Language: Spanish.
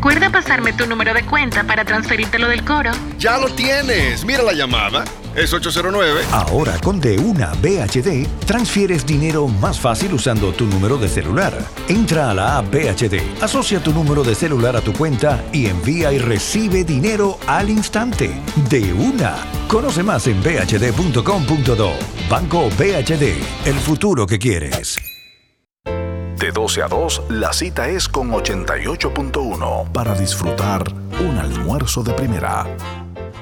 Recuerda pasarme tu número de cuenta para transferírtelo del Coro. ¡Ya lo tienes! ¡Mira la llamada! Es 809. Ahora con De Una BHD, transfieres dinero más fácil usando tu número de celular. Entra a la app BHD, asocia tu número de celular a tu cuenta y envía y recibe dinero al instante. De Una. Conoce más en bhd.com.do. Banco BHD, el futuro que quieres. De 12 a 2, la cita es con 88.1 para disfrutar un almuerzo de primera.